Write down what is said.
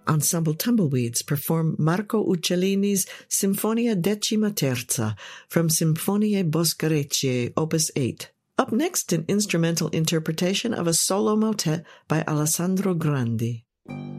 Ensemble Tumbleweeds perform Marco Uccellini's Sinfonia Decima Terza from Sinfonie Boscareccie, Opus 8. Up next, an instrumental interpretation of a solo motet by Alessandro Grandi.